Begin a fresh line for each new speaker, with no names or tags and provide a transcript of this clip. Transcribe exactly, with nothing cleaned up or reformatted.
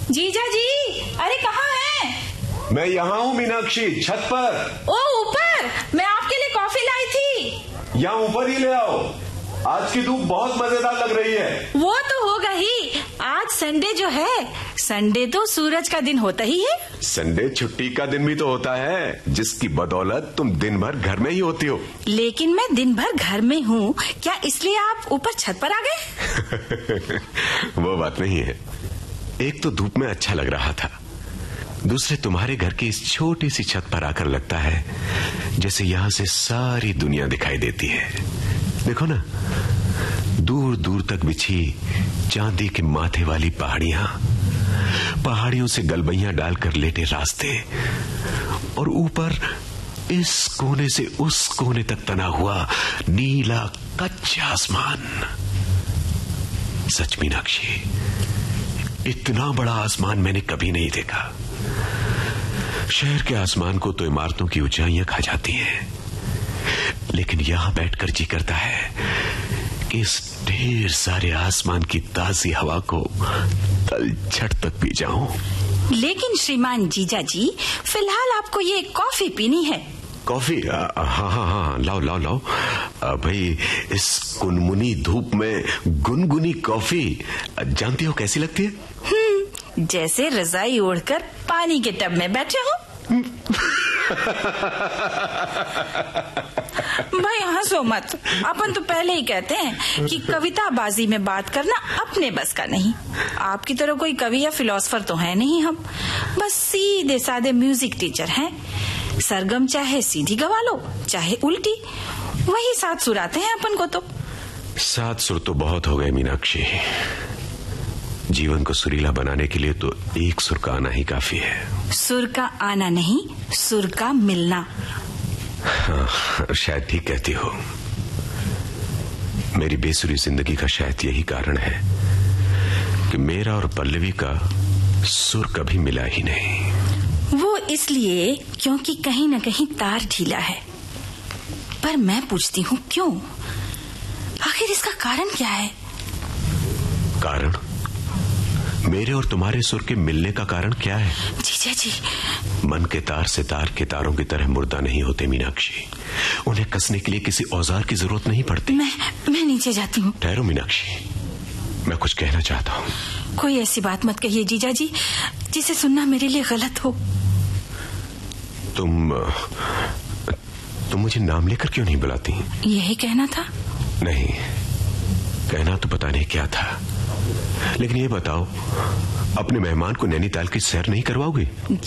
जीजा जी, अरे कहाँ हैं?
मैं यहाँ हूँ मीनाक्षी, छत पर।
ओ ऊपर, मैं आपके लिए कॉफी लाई थी।
यहाँ ऊपर ही ले आओ, आज की धूप बहुत मजेदार लग रही है।
वो तो होगा ही, आज संडे जो है, संडे तो सूरज का दिन होता ही है।
संडे छुट्टी का दिन भी तो होता है, जिसकी बदौलत तुम दिन भर घर में ही होती हो।
लेकिन मैं दिन भर घर में हूँ, क्या इसलिए आप ऊपर छत पर आ गए?
वो बात नहीं है, एक तो धूप में अच्छा लग रहा था, दूसरे तुम्हारे घर की इस छोटी सी छत पर आकर लगता है जैसे यहाँ से सारी दुनिया दिखाई देती है। देखो ना, दूर दूर तक बिछी चांदी के माथे वाली पहाड़ियां, पहाड़ियों से गलबैयां डालकर लेटे रास्ते, और ऊपर इस कोने से उस कोने तक तना हुआ नीला कच्चा आसमान। सच मीनाक्षी, इतना बड़ा आसमान मैंने कभी नहीं देखा। शहर के आसमान को तो इमारतों की ऊंचाइयां खा जाती हैं, लेकिन यहां बैठकर जी करता है कि इस ढेर सारे आसमान की ताजी हवा को तलछट तक पी जाऊं।
लेकिन श्रीमान जीजा जी, फिलहाल आपको ये कॉफी पीनी है।
कॉफी? हाँ हाँ हाँ, लाओ लाओ लाओ। भाई, इस कुनमुनी धूप में गुनगुनी कॉफी जानती हो कैसी लगती है?
हम्म, जैसे रजाई ओढ़कर पानी के टब में बैठे हो। भाई हंसो मत, अपन तो पहले ही कहते हैं कि कविता बाजी में बात करना अपने बस का नहीं। आपकी तरह कोई कवि या फिलोसफर तो है नहीं हम, बस सीधे साधे म्यूजिक टीचर हैं। सरगम चाहे सीधी गवा लो, चाहे उल्टी, वही सात सुर आते हैं अपन को। तो
सात सुर तो बहुत हो गए मीनाक्षी, जीवन को सुरीला बनाने के लिए तो एक सुर का आना ही काफी है।
सुर का आना नहीं, सुर का मिलना।
हाँ, शायद ठीक कहती हो। मेरी बेसुरी जिंदगी का शायद यही कारण है कि मेरा और पल्लवी का सुर कभी मिला ही नहीं।
वो इसलिए क्योंकि कहीं न कहीं तार ढीला है। पर मैं पूछती हूँ, क्यों? आखिर इसका कारण क्या है?
कारण? मेरे और तुम्हारे सुर के मिलने का कारण क्या है?
जीजा जी,
मन के तार से तार के तारों की तरह मुर्दा नहीं होते मीनाक्षी, उन्हें कसने के लिए किसी औजार की जरूरत नहीं पड़ती।
मैं मैं नीचे जाती हूँ।
ठहरो मीनाक्षी, मैं कुछ कहना चाहता हूँ।
कोई ऐसी बात मत कहिए जीजा जी जिसे सुनना मेरे लिए गलत हो।
तुम तुम मुझे नाम लेकर क्यों नहीं बुलाती?
यही कहना था।
नहीं, कहना तो पता नहीं क्या था, लेकिन ये बताओ, अपने मेहमान को नैनीताल की सैर नहीं करवाओगे?